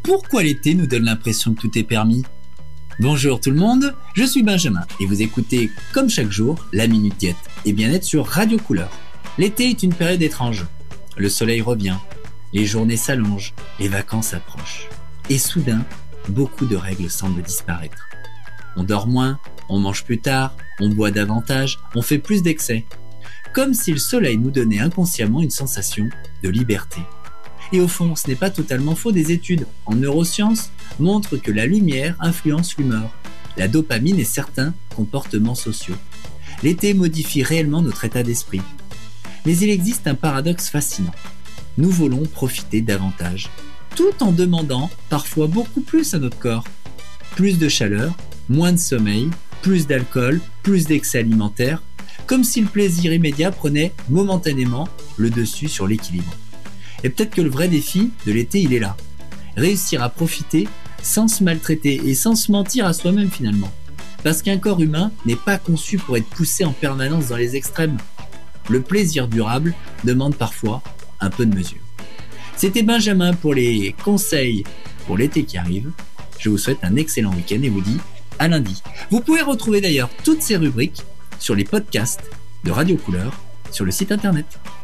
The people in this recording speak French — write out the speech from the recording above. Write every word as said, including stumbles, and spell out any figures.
Pourquoi l'été nous donne l'impression que tout est permis ? Bonjour tout le monde, je suis Benjamin et vous écoutez, comme chaque jour, la Minute Diète et bien-être sur Radio Couleur. L'été est une période étrange. Le soleil revient, les journées s'allongent, les vacances approchent. Et soudain, beaucoup de règles semblent disparaître. On dort moins, on mange plus tard, on boit davantage, on fait plus d'excès. Comme si le soleil nous donnait inconsciemment une sensation de liberté. Et au fond, ce n'est pas totalement faux, des études en neurosciences montrent que la lumière influence l'humeur, la dopamine et certains comportements sociaux. L'été modifie réellement notre état d'esprit. Mais il existe un paradoxe fascinant. Nous voulons profiter davantage, tout en demandant parfois beaucoup plus à notre corps. Plus de chaleur, moins de sommeil, plus d'alcool, plus d'excès alimentaire, comme si le plaisir immédiat prenait momentanément le dessus sur l'équilibre. Et peut-être que le vrai défi de l'été, il est là. Réussir à profiter sans se maltraiter et sans se mentir à soi-même finalement. Parce qu'un corps humain n'est pas conçu pour être poussé en permanence dans les extrêmes. Le plaisir durable demande parfois un peu de mesure. C'était Benjamin pour les conseils pour l'été qui arrive. Je vous souhaite un excellent week-end et vous dis à lundi. Vous pouvez retrouver d'ailleurs toutes ces rubriques sur les podcasts de Radio Couleur sur le site internet.